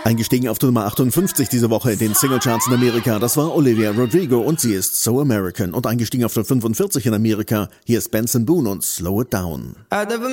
Eingestiegen auf die Nummer 58 diese Woche in den Singlecharts in Amerika, das war Olivia Rodrigo und sie ist So American. Und eingestiegen auf der 45 in Amerika, hier ist Benson Boone und Slow It Down.